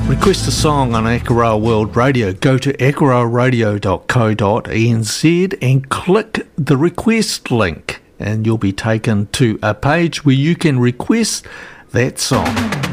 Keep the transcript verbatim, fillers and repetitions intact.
Request a song on Akaroa World Radio. Go to akaroa radio dot co dot n z and click the request link, and you'll be taken to a page where you can request that song.